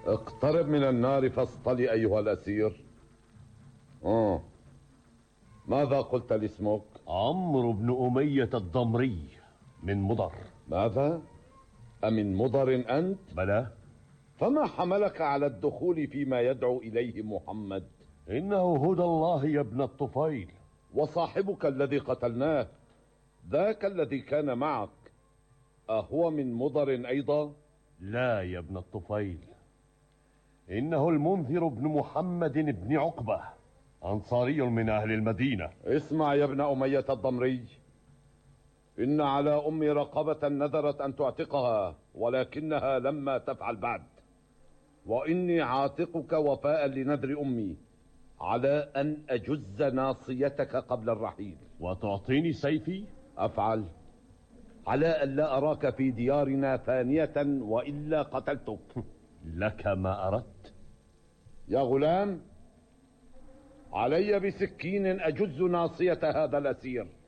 اقترب من النار فاصطلي أيها الأسير. ماذا قلت لاسمك؟ عمرو بن أمية الضمري من مضر. ماذا؟ أمن مضر أنت؟ بلى. فما حملك على الدخول فيما يدعو إليه محمد؟ إنه هدى الله يا ابن الطفيل. وصاحبك الذي قتلناه ذاك الذي كان معك أهو من مضر أيضا؟ لا يا ابن الطفيل، إنه المنذر بن محمد بن عقبة، أنصاري من أهل المدينة. اسمع يا ابن أمية الضمري، إن على أمي رقبة نذرت أن تعتقها ولكنها لما تفعل بعد، وإني عاتقك وفاء لنذر أمي على أن أجز ناصيتك قبل الرحيل. وتعطيني سيفي؟ أفعل، على أن لا أراك في ديارنا ثانية وإلا قتلتك. لك ما أردت. يا غلام، علي بسكين أجز ناصية هذا الأسير.